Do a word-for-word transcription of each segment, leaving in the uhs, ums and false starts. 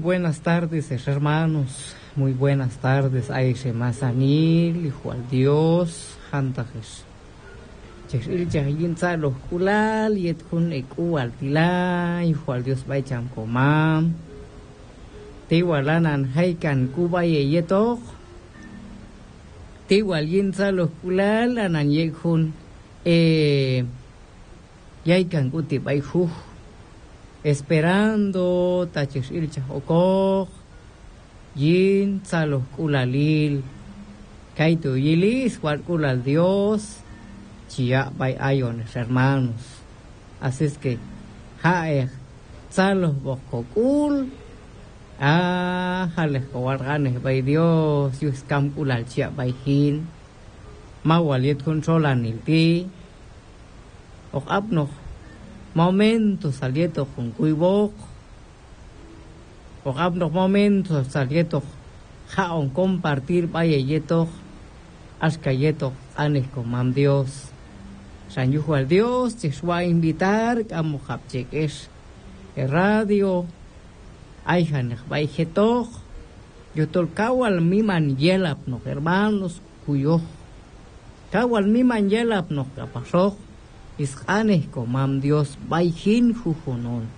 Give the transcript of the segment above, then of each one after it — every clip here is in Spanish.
buenas tardes, hermanos. Muy buenas tardes. Aire Mazanil, hijo al Dios, Hantajes. Chechil Chayin Salo Kulal, Yet Kun Eku Altila, hijo al Dios Baicham Komam. Tiwalanan Haikan Kubaye Yetok. Tiwalin Salo Kulal, Anan Yekun, eh, Yaikan Kuti Baihu. Esperando Tachishil Chahokok. Yin Salo Kulalil. Kaito Yilis, Walkulal Dios. Chia by Ayones, hermanos. Así es que, Haer, Salos Bokokul, Ah, Hales Kowarganes by Dios, Yuskam Kulal Chia by Hin, Mawaliet controlan el ti, O Abno, Momentos salieto con Kuibok, O Abno Momentos salieto, Jaon compartir by Yeto, Ascayeto, Anes con Mam Dios. San Yujo al Dios, te va a invitar a Mojapcheques, el radio, Ayhan, Baijetoj, yo tolcao mi man yelap, no hermanos, cuyo, cao al mi man yelap, no capasoj, ishanes comam Dios, Baijin Jujunon.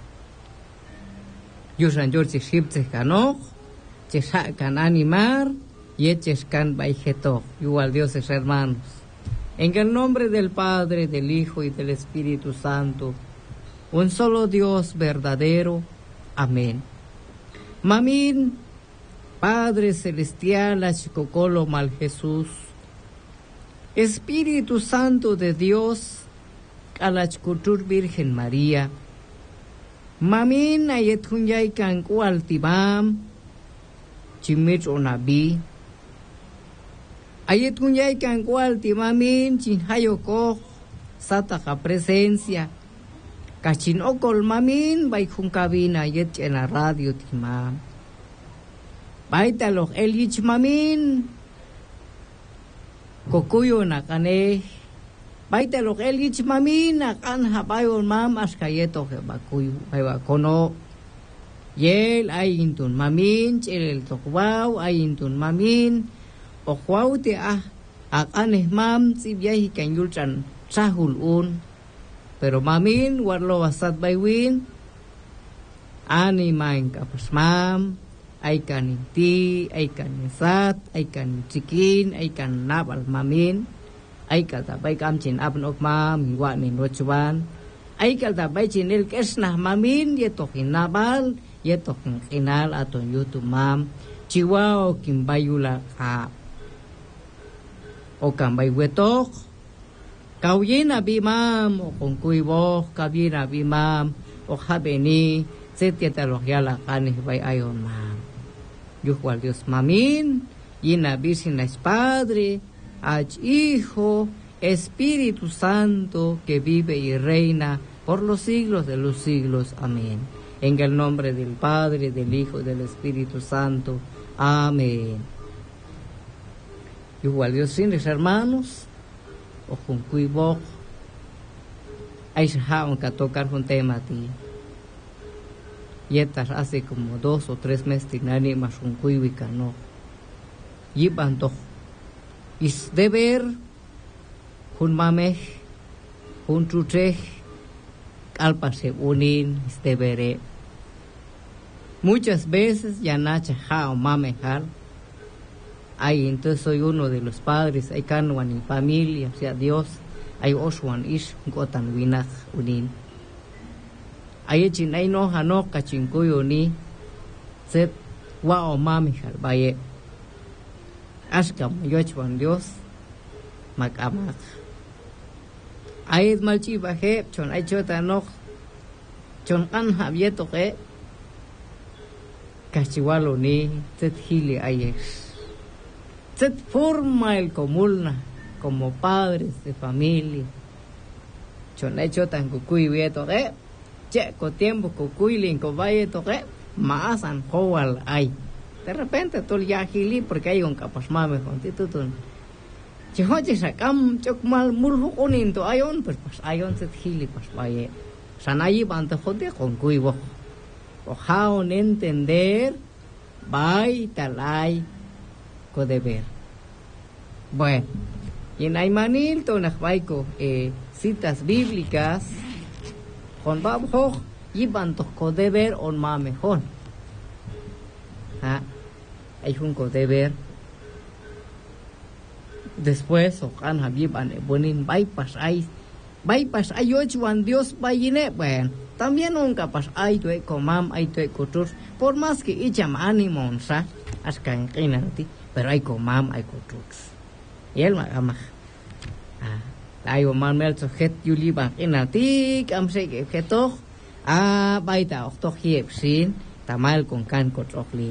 Yo San George Shipse canoj, Chesa can animar, y eches can Baijetoj, yo al Dios es hermanos. En el nombre del Padre, del Hijo y del Espíritu Santo, un solo Dios verdadero. Amén. Mamín, Padre Celestial, Achicocolo Mal Jesús, Espíritu Santo de Dios, Alachcutur Virgen María, Mamín, Ayetunyay Cancu Altibam, Chimich Onabi, Ayet kunyay kan kual timamin chin hayoko sataka presencia kachin okol mamin bay kun kabina yet en la radio timam baita los elich mamin kokuyo nakane baita los elich mamin akan habayon mam askayeto ke bakuyo bay bakono yel ayintun mamin chel tokwaw ayintun mamin o huaute ah akanes mam si viaje kan yulchan sahul un pero mamin warlo wasat baywin ani main kapas mam ay kan inti ay kan sat ay kan chikin ay kan nabal mamin ay kalta bay kam chin abn ok mam wa nin rochwan ay kalta bay chin el kesna mamin yetokin nabal yetokin kinal aton yutu mam chiwao kimbayula ka o cambay wetok, kauyena bimam, o con cuibo, cabina bimam, o jabeni, setiata los yala canes by ayon mam. Yuhual Dios mamin, yina virgen es Padre, ach Hijo, Espíritu Santo, que vive y reina por los siglos de los siglos. Amén. En el nombre del Padre, del Hijo y del Espíritu Santo. Amén. Igual Dios sin hermanos, o con cuibo, hay jaun que tocar un tema ti. Y estas hace como dos o tres meses tinani más un cuibica no. Y banto, is deber, un mamej, un chuchej, alpase unin, is deberé. Muchas veces ya nacha jaun mamejal. Ay, entonces soy uno de los padres, hay canwan en familia, o sea, Dios, hay oswan ish, gotan winach unin. Ay, chin, ay no, hanok, kachinkuyo ni, set, wa o mami baye. Ashkam, yochwan Dios, makamak. Ay, es malchi baje, chon, ay chota nok, chon an habieto que, kachiwalo ni, set hili ayesh. Se forma el comulna como padres de familia. Chonecho tan cucuy vieto, eh, che, co tiempo cucuy linco valle toque, más an joal ay. De repente tú ya gili porque hay un capas mame con titutun. Chihoche sacam chok mal mulhu uninto ayon, pues pues ayon se gili pues valle. Sanayi bante jote con cuibo. cojaon entender, vai talay co deber. Bueno, y en Aymanil tonajbaico eh, citas bíblicas, con babjo, iban to co deber on ma mejor. Ah, hay un co deber. Después, ojan habib ane bonin bypass ay, bypass ay ochuan Dios bayine, bueno, también nunca pas ay tu comam ay tu cotus, por más que echam ánimo onsa, ascan kinanti, pero hay comam ay cotus. Y él ma ah, ay oman mel so het yuli ba kinanti, am se que geto, ah, baita octo hiep sin, tamal con can cotrofli.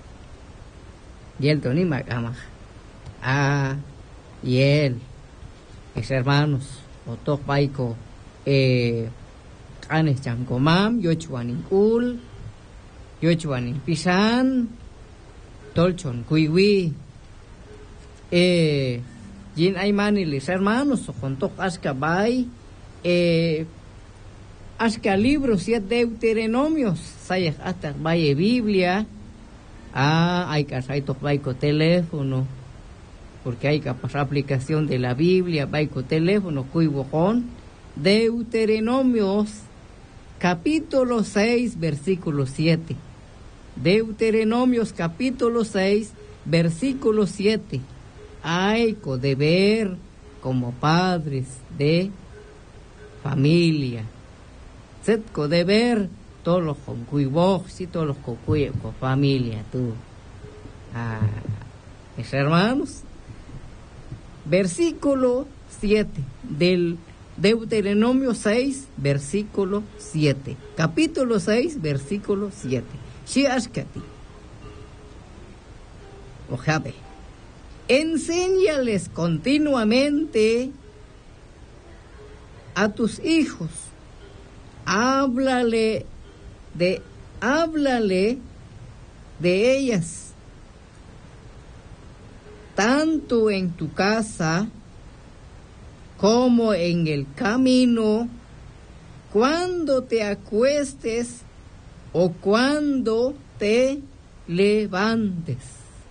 Y él toni ma ama. Ah, y él, mis hermanos, otok baiko, eh, canes chancomam, yochuanin kul, yochuanin pisan, tolchon kuiwi, eh, yin aymani mis hermanos, ojontok aska bay, eh, aska libros y deuteronomios, sayas hasta baye Biblia, ah, hay que hacer tok baiko teléfono, porque hay que pasar aplicación de la Biblia, baiko teléfono, cuibojón, Deuteronomios, capítulo seis, versículo siete. Deuteronomios, capítulo seis, versículo siete. Hay que deber como padres de familia. Set que deber todos los con cuiboj, si todos los con con familia, tú. Ah, mis hermanos. Versículo siete del Deuteronomio seis, versículo siete. Capítulo seis, versículo siete. Shiashkati. Ojabe. Enséñales continuamente a tus hijos. Háblale de, háblale de ellas. Tanto en tu casa como en el camino, cuando te acuestes o cuando te levantes.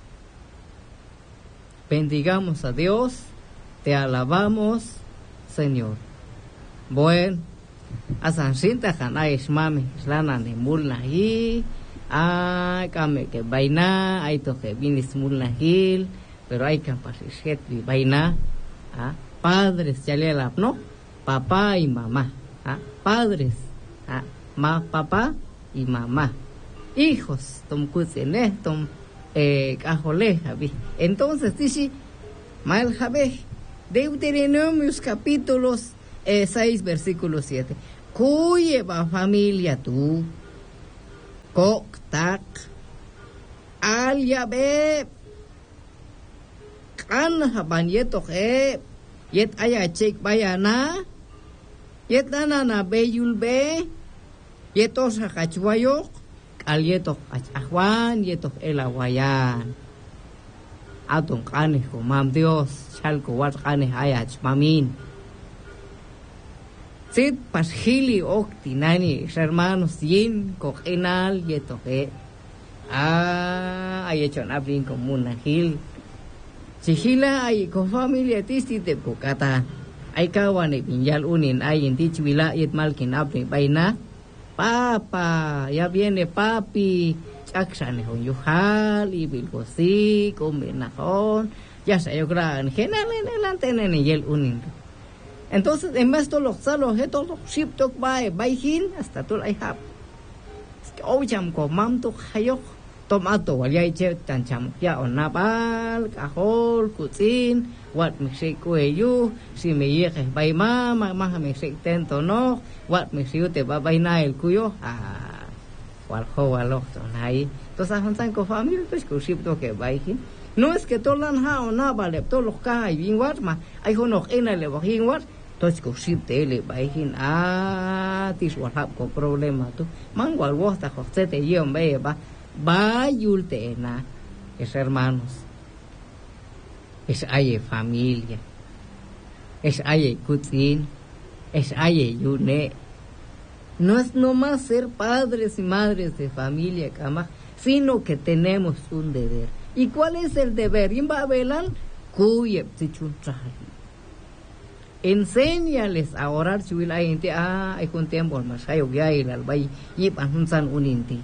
Bendigamos a Dios, te alabamos, Señor. Bueno, a San Sinta Hanais Mami, Slana de Mulnahil, a Kame que Baina, hay toque Vinis Mulnahil. Pero hay que pasar vaina, ¿ah? Padres, ya le la, ¿no? Papá y mamá, ¿ah? Padres, ¿ah? Ma, papá y mamá. Hijos, tom cucene, tom eh, cajole, javi. Entonces dice, mal jabe, Deuteronomios capítulos eh, seis, versículo siete. Cuye va familia tú, kok tak, al yabe. An haban yetok e yet aya chek bayana yet nana beyul be yetos hakachwayok al yetok achwan yetok elawayan atong kane ko mam Dios chalko wat kane ayach mamin sit pashili okti nani hermanos yin ko enal yetok e ah ayechon abrin comuna hil Sihila ay ko familia tisti te ko kata ay kawan e pinjal unin ay inti chwila yet malkin apni baina papa ya viene papi chaksan hon yuhal ibil kosi combinación ya se yo gran general en el antena en el unin. Entonces en vez de los salos esto los ship tok bai bai hin hasta tol ay hap o jam ko mam tok hayok tomato walay che tan cham ya onabal kahol kutin wat mixi kueyu si me yeke bay ma ma ma me tento no wat mixi te ba bay na el kuyo ah wal ho walo tonai to sa hansan ko family pues ko ship to ke bay hin no es que tolan ha onabal to los kai bin wat ma ay honok ena le hin wat to ko ship te le bay hin ah tis wat hap ko problema to man wal wo ta ko te yom bay ba Bayultena es hermanos, es aye familia, es aye kutin, es aye yune, No es nomás ser padres y madres de familia, cama, sino que tenemos un deber. ¿Y cuál es el deber? Enséñales a orar chuil a gente, ah, hay un tiempo más, hay que ir al bay, y pan san uninti.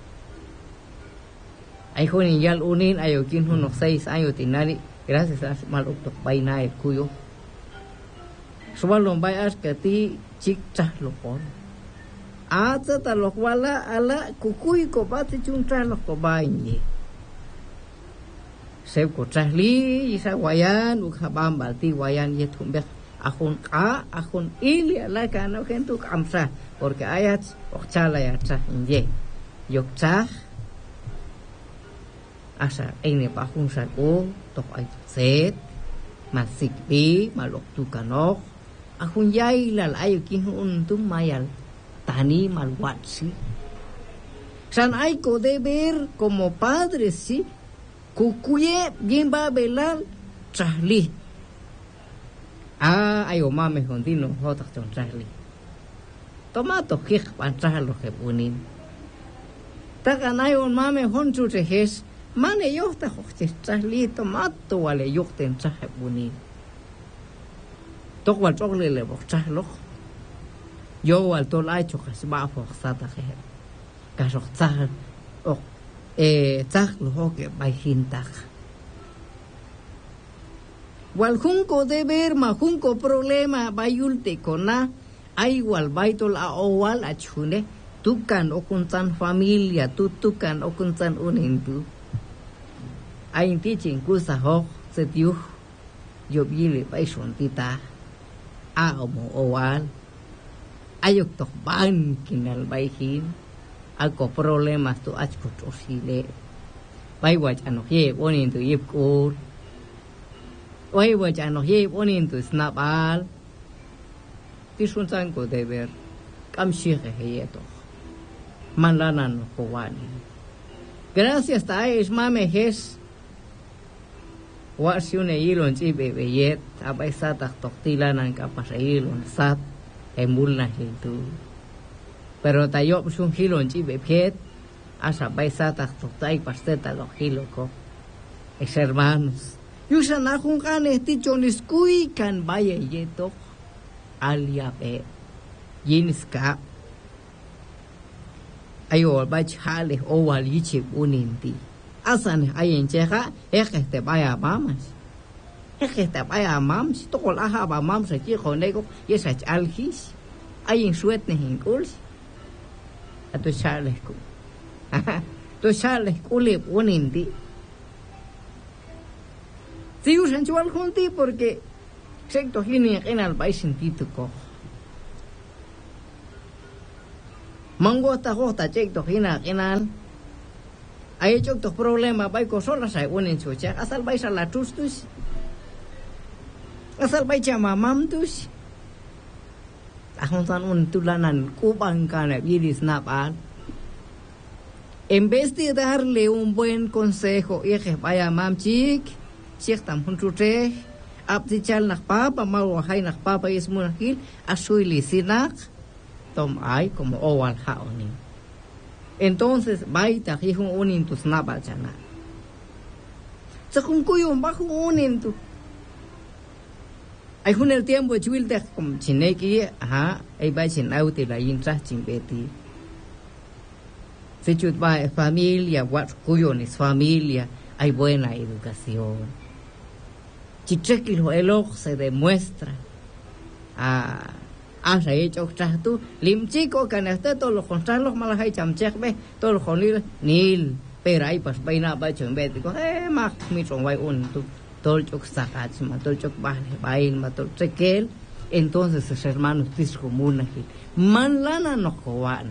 Hay un yal unin, hay quien unos seis años tinari, gracias a mal octo, vaina el cuyo. Subalon bayas que ti chic chas lo pon. Ata ta lo wala ala kukuy ko pati chun chas lo ko baini. Se ko chasli, isa wayan, ukhabam balti wayan yetumbek. Akun ka, akun ili ala ka no kentu kamsa, porque ayat ochala ya chah inye. Yok chah, asa ene pakun sako, tok ay set, masikpi, malok tu kanok, akun yay lal ayo kinun tu mayal, tani malwatsi. San ay ko deber como padres, sí, kukuye bien va a velar chahli. Ah, ayo mame contino, hotak ton chahli. Tomato hik pan chahlo ke bunin. Takan ayo mame honchu tehes, mane yokta hokte chahli tomato wale yokten chah bunin. Tok wal chokle le bok chahlo. Yo wal tol ay chokas ba fok sata ke. Kasok chah ok eh chahlo hoke bay hintak. Wal junco deber ma junco problema bayulte kona ay wal baitol a owal a chune tukan okuntan familia tu tukan okuntan unintu ay ti chinku sa ho se tiu yobile bai sontita a omo owal ayok tok ban kinal baihin alko problemas tu achko tosile bai wach ano ye onintu yep ko Hoy voy a no llevar poniendo snapal. Tisun sango de ver. Kamshire heyeto. Manlana no kowani. Gracias a es mame hes. Wasiune ilon chi bebeyet. Abay satak toktila nan kapasa ilon sat. Emul na hiltu. Pero tayo sun hilon chi bebet. Asa bay satak toktay pasteta lo hiloko. Es hermanos. Yusan akong kane ti chonis kuy kan baya yeto alia pe yinis ka ayo ba chale o walichi uninti asan ayen cheja ekeste baya mamas ekeste baya mams to kol aha ba mams ki khonego yesa alhis ayen suet ne hinkuls ato chale ku to chale kule uninti. Si usan chual junti porque secto hini en al país sentido ko. Mango ta hota secto hina enal. Hay hecho estos problemas bai ko sola sai unen chucha asal bai sala tustus. Asal bai chama mamtus. Ahontan un tulanan kubang kana viris napan. En vez de darle un buen consejo, y que vaya mam chic Siektam huntrute abdichal nak papa mawahay nak papa is munakil asuyli sinak tom ay como owal haonin. Entonces baita hijun unin tu snaba chana. Sa kung kuyong bakung unin tu. Ay hun el tiempo chuil de como chineki ha ay bay chinauti la yintra chimbeti. Se chut ba familia wat kuyon es familia hay buena educación. Chichequil el ojo se demuestra a a hecho tú lim chico que en este todos los contralos malas hay chamchekbe todos los conil nil pero hay pues vaina ba chon bet digo eh mak mi chon wai un tu tol chok sakat ma tol chok bale bain ma tol chekel entonces los hermanos tis comuna aquí man lana no joan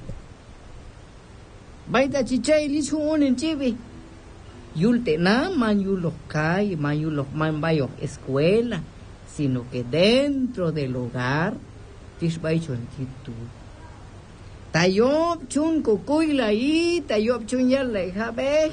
baita chichei lichu un en chibi Yulte na man yulos kai, man yulos man bayo escuela, sino que dentro del hogar, tisbay chon titu. Tayob chun kukuy la i, tayob chun yal la jabe.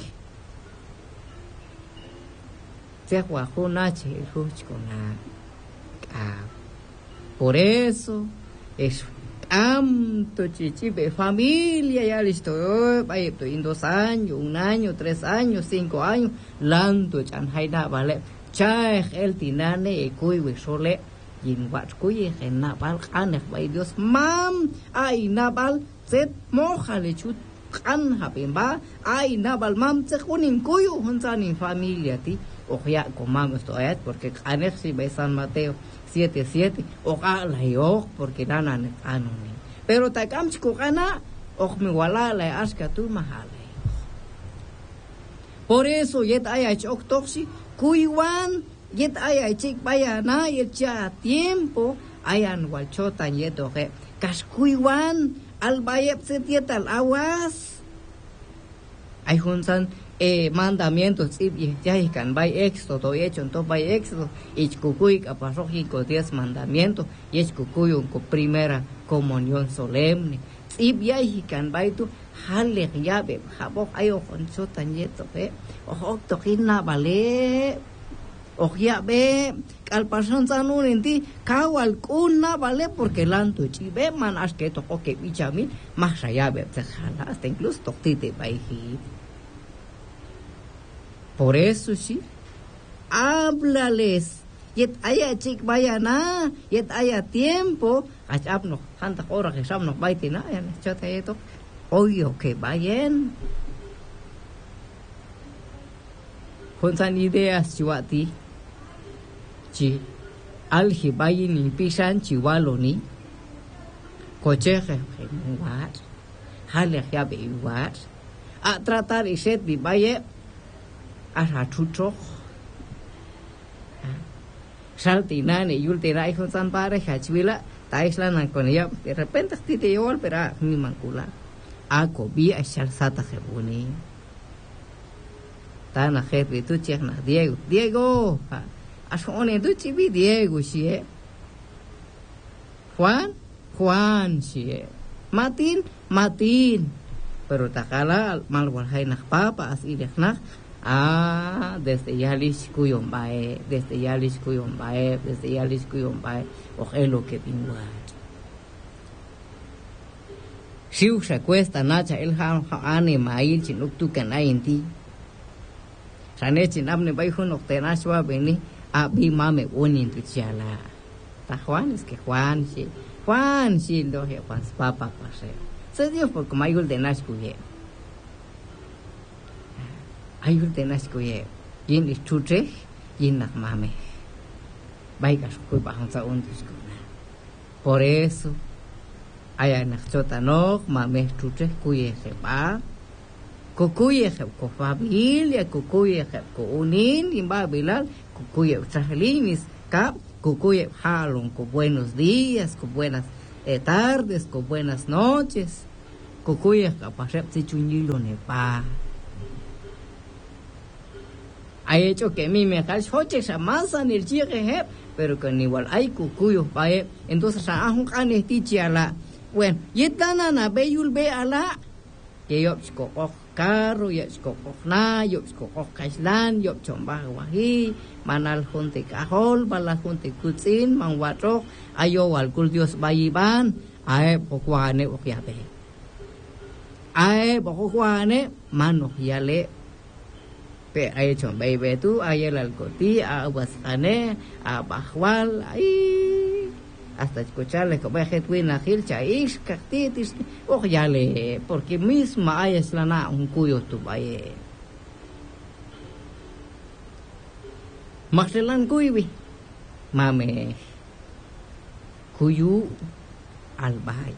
Se huajuna che con la. Por eso es Tanto chichipe, familia, ya listo, vaya, estoy en dos años, un año, tres años, cinco años, lanto, chan haina, vale, chay, el tinane, cuy, sole, yin wat cuy, en nabal, anek, vaya Dios, mam, ay, nabal, set, moja, le chut, kan, hapimba, ay, nabal, mam, se kunin cuyo, hunsan en familia, ti, o ya, comamos esto, porque anek, si ve San Mateo, siete siete o la yo porque nana anoni pero ta kam chico gana o mi wala la aska tu mahale por eso yet ay chok toxi kuiwan yet ay chik vaya na yet ya tiempo ayan walchota yeto que kaskuiwan al bayep se tietal awas ay hunsan eh, mandamientos y ya kan by éxodo hecho entonces by éxodo y cucuy caparrojico diez mandamientos y es cucuy con primera comunión solemne y ya kan by tu hale ya be jabo ayo con chotan yeto be ojo toquina vale o ya be al pasan sanun en ti kawal kuna vale porque lanto chive man as que toco que bichamin más allá be hasta incluso toctite by por eso sí, háblales. Yet haya chic vaya na, yet haya tiempo. Achapno, tantas horas que sabnos baiti na, ya chata esto. Oye, que vayan. Juntan ideas chiwati. Chi, alji bayin ni pisan chiwalo ni. Cocheje, muat. Hale ya be wat. A tratar y set bi vaya. Ara chucho saltina ni yultina hijo san pare hachvila taislan con ella de repente ti te llevo pero mi mancula ako bi a sata jebuni tana jefe tu chekna Diego Diego asone tu chibi Diego sie Juan Juan sie Martin Martin pero takala malwal hay nak papa as idekna ah, desde Yalis Kuyon Bae, desde Yalis Kuyon Bae, desde Yalis Kuyon Bae, o elo que pingua. Si se cuesta nacha el ha ane mail chinuk tu kan ainti. Sane chinamne bai hunok tenaswa beni a bi mame unin tu chala. Ta Juan es que Juan si Juan si lo he Juan papa paseo. Se dio por como ayul de naskuye. Ayul tenas kuye yin is chutre yin nak mame baikas kuy bahan sa untus kuna por eso aya nak chota no mame chutre kuye sepa kukuye se ko familia kukuye se ko unin imba bilal kukuye trahlinis ka kukuye halon con buenos días con buenas eh, tardes con buenas noches kukuye kapasep si chunyilo ne pa ha hecho que mi me cal hoche samasa ni chige pero con igual hay cucuyo pae entonces a un canestichiala bueno yetana na beyul be ala que yo ko carro yo ko na yo ko kaislan yo chomba wahi manal junte cajol bala junte kutsin manwato ayo al kul dios bayiban ae pokwane okyabe ae pokwane mano yale pe ay chon baby tu ay el alcoti a wasane a bajwal ay hasta escucharle como es que tuina gil chaish cactitis ojalá porque misma hay es lana un cuyo tu baye Marcelan kuibi mame kuyu al bay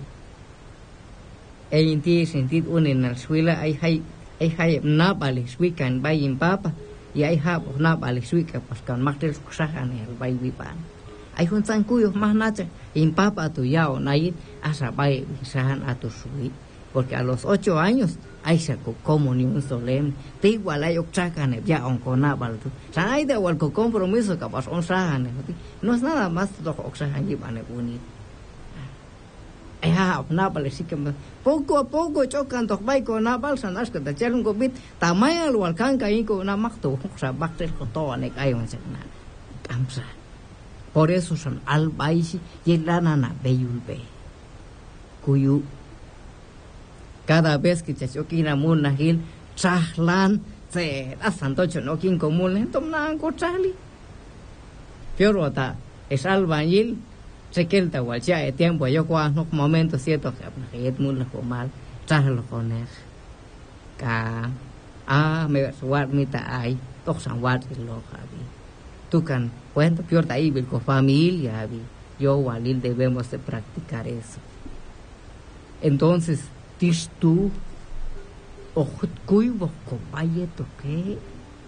e inti sentit unen al suela ay hay ay hay na balik weekend bayin papa y ay ha na balik weekend pas kan maktel kusahan el bay wipan ay hun san kuyo más nacha in papa tu yao nai asa bay sahan a tu sui porque a los ocho años hay saco comunión solemne te igual hay ochacan ya on conabal tu sai de igual co compromiso capaz on sahan no es nada más do ochacan y van unir ay ha nabal sí que poco a poco chocan dos bay con nabal sanas que te echan un bit tamaya lo alcanca y con una macto sa bakter con todo ane ay on sakna amsa por eso son al baisi y la nana beyulbe kuyu. Cada vez que chachokin amun nahil, chahlan, se asanto chonokin común, tomnan cochali. Pero ata es albañil, se quelta guacha de tiempo, yo cuando momento cierto que es muy mal, chahlo con él. Ka, ah, me suar mita ay, toch san wat lo habi. Tú can, cuento peor de ahí, con familia, habi. Yo walil debemos de practicar eso. Entonces, tis tú, ojut cuivo copaye toque.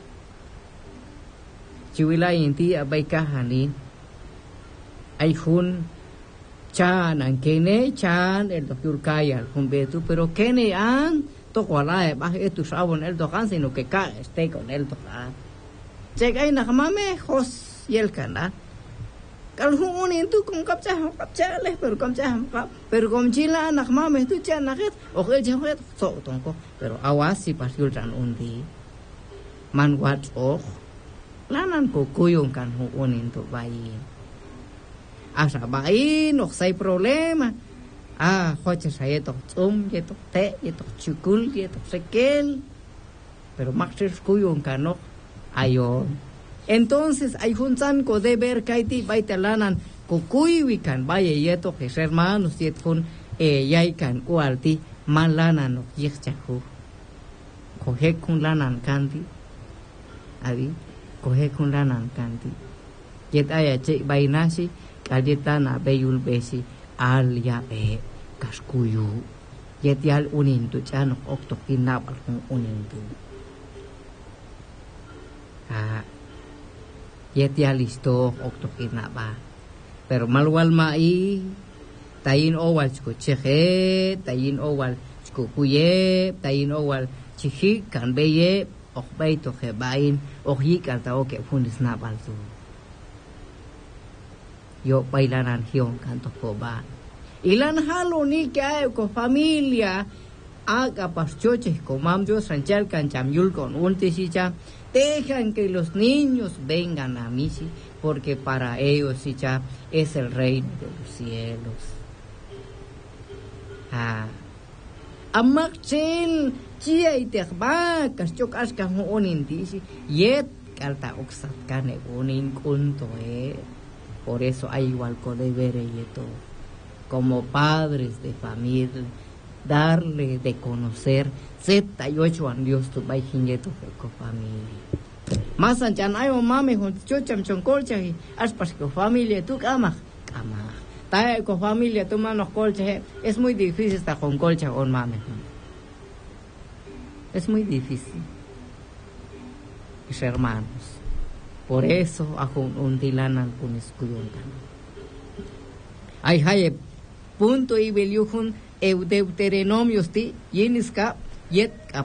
Chiwila inti abay kahanin. Ay hun chan ang kene chan el doctor kaya hun betu, pero kene an to wala e bah etu sabon el dokan sino que ka esté con el dokan. Chegay na kamame hos yel kana. Kal hun unin tu kung kapcha kapcha leh pero kapcha kap pero kom chila anak mame tu chan naket o ke jawet so tongko pero awasi pasul ran undi man wat oh lanan ko kuyong kan hun unin tu bayi asa bayi no sai problema ah hoche sai to zum ye to te ye to chukul ye to sekel pero maxes kuyong kan no ayo. Entonces hay un sanco de ver kaiti baitalanan kukuywikan vaya yeto que hermanos yet kun e yaikan kualti man lanan no yechchahu coge kun lanan kanti abi coge kun lanan kanti yet aya che bainasi kalitana beyul besi al ya e kaskuyu yet yal unin tu chano okto kinabal kun unin tu ah yet ya listo oktokin na ba pero malwal mai tayin owal ko cheje tayin owal ko kuye tayin owal chihi kan beye okbay to hebain okhi kan ta oke funis na baltu yo bailanan hiong kan to ko ba ilan halo ni kay ko familia aga paschoche ko mamjo sanchal kan chamyul kon unti si cha. Dejan que los niños vengan a mí, ¿sí? Porque para ellos sí ya es el reino de los cielos. Ah, amakchel chia y terba, kachok aska honin disi, yet kalta oksat kane honin kunto eh. Por eso hay igual co deber yeto, como padres de familia, darle de conocer setenta y ocho años Dios tu bai jingeto ko familia. Más anchan ay mami hon chucham choncolcha y aspas ko familia tu kama kama. Ta ko familia tu manos colcha es muy difícil estar con colcha con mami. Es muy difícil. Mis hermanos. Por eso akong undilanan kun iskuyon kan. Ay haye punto y beliuhun Deuteronomios ti yeniska yet